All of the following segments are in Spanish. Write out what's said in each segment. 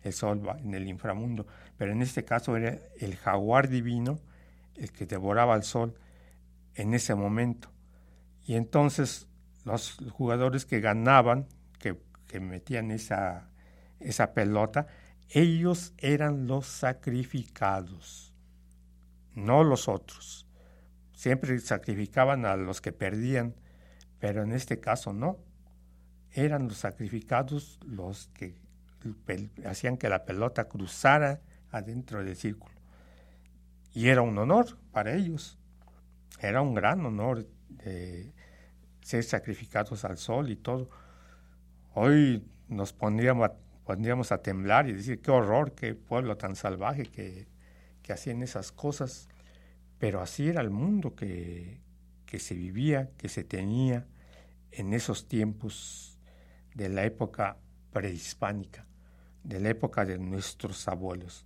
el sol en el inframundo, pero en este caso era el jaguar divino el que devoraba al sol en ese momento. Y entonces los jugadores que ganaban, que metían esa pelota, ellos eran los sacrificados, no los otros. Siempre sacrificaban a los que perdían, pero en este caso no. Eran los sacrificados los que hacían que la pelota cruzara adentro del círculo. Y era un honor para ellos. Era un gran honor ser sacrificados al sol y todo. Hoy nos pondríamos a temblar y decir qué horror, qué pueblo tan salvaje que hacían esas cosas. Pero así era el mundo que se vivía, que se tenía en esos tiempos de la época prehispánica, de la época de nuestros abuelos.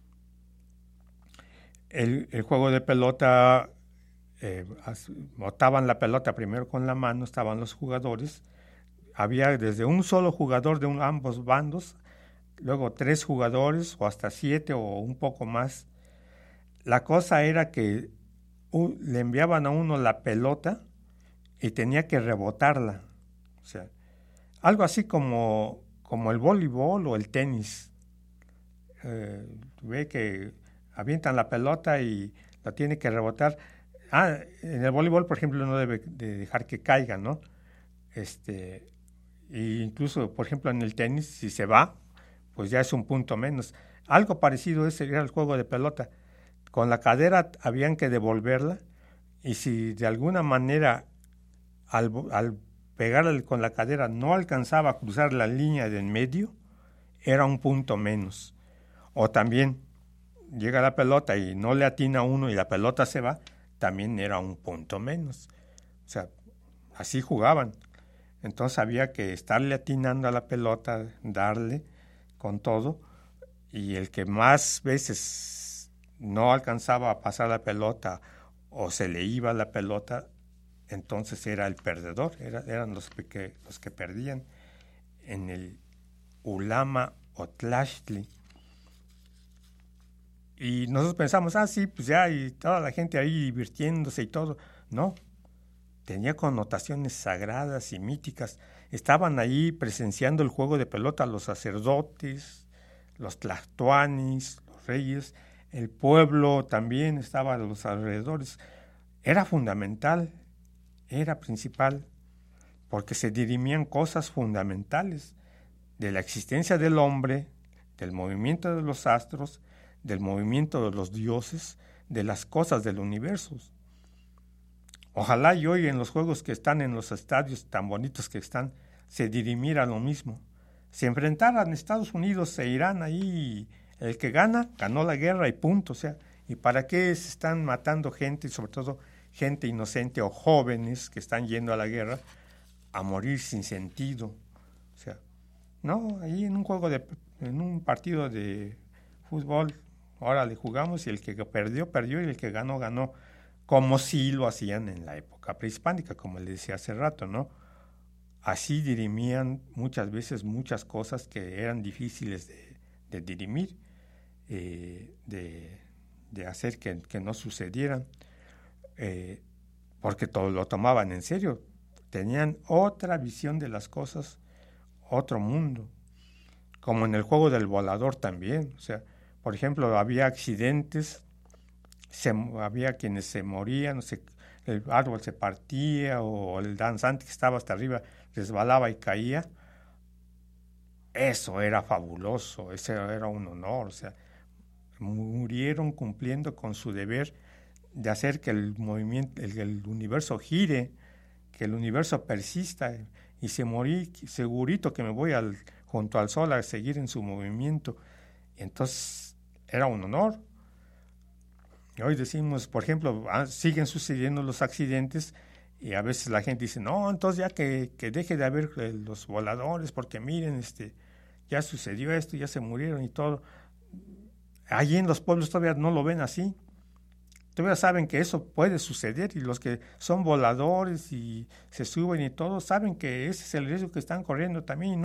El juego de pelota, botaban la pelota primero con la mano, estaban los jugadores, había desde un solo jugador de ambos bandos, luego 3 jugadores o hasta 7 o un poco más. La cosa era que le enviaban a uno la pelota y tenía que rebotarla. O sea, algo así como el voleibol o el tenis. Ve que avientan la pelota y la tiene que rebotar. En el voleibol, por ejemplo, no debe de dejar que caiga, ¿no? E incluso, por ejemplo, en el tenis, si se va, pues ya es un punto menos. Algo parecido ese era el juego de pelota. Con la cadera habían que devolverla y si de alguna manera al pegarle con la cadera no alcanzaba a cruzar la línea de en medio, era un punto menos. O también llega la pelota y no le atina a uno y la pelota se va, también era un punto menos. O sea, así jugaban. Entonces había que estarle atinando a la pelota, darle con todo, y el que más veces no alcanzaba a pasar la pelota o se le iba la pelota, entonces era el perdedor, eran los que perdían en el Ulama o Tlachtli. Y nosotros pensamos, sí, pues ya, y toda la gente ahí divirtiéndose y todo. No, tenía connotaciones sagradas y míticas. Estaban ahí presenciando el juego de pelota los sacerdotes, los tlatoanis, los reyes, el pueblo también estaba a los alrededores. Era fundamental, era principal, porque se dirimían cosas fundamentales de la existencia del hombre, del movimiento de los astros, del movimiento de los dioses, de las cosas del universo. Ojalá y hoy en los juegos que están en los estadios tan bonitos que están, se dirimiera lo mismo. Se enfrentaran Estados Unidos e Irán ahí, el que gana, ganó la guerra y punto. O sea, ¿y para qué se están matando gente, sobre todo gente inocente o jóvenes que están yendo a la guerra a morir sin sentido? O sea, no, ahí en un partido de fútbol, ahora le jugamos y el que perdió, perdió y el que ganó, ganó. Como sí lo hacían en la época prehispánica, como le decía hace rato, ¿no? Así dirimían muchas veces muchas cosas que eran difíciles de dirimir, de hacer que no sucedieran, porque todo lo tomaban en serio. Tenían otra visión de las cosas, otro mundo. Como en el juego del volador también. O sea, por ejemplo, había accidentes, había quienes se morían, el árbol se partía o el danzante que estaba hasta arriba resbalaba y caía. Eso era fabuloso, ese era un honor. O sea, murieron cumpliendo con su deber de hacer que el movimiento, el universo gire, que el universo persista, y se morí segurito que me voy junto al sol a seguir en su movimiento. Entonces era un honor. Y hoy decimos, por ejemplo, siguen sucediendo los accidentes y a veces la gente dice, no, entonces ya que deje de haber los voladores porque miren, ya sucedió esto, ya se murieron y todo. Allí en los pueblos todavía no lo ven así. Todavía saben que eso puede suceder y los que son voladores y se suben y todo saben que ese es el riesgo que están corriendo también.